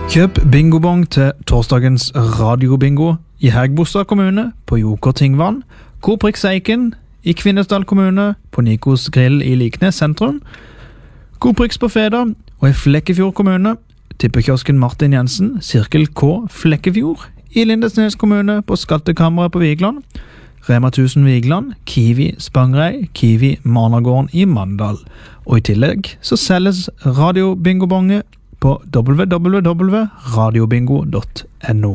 Kjøp bingobong til torsdagens radiobingo i Hægebostad kommune på Joker Tingvann, Koprix Eiken i Kvinesdal kommune på Nikos Grill i Liknes sentrum, Koprix på Feda og i Flekkefjord kommune, tippekiosken Martin Jensen, Sirkel K Flekkefjord i Lindesnes kommune på Skattekammeret på Vigland, Rema 1000 Vigland, Kiwi Spangrei, Kiwi Marnagården i Mandal. Og i tillegg så selges radiobingobonge på www.radiobingo.no.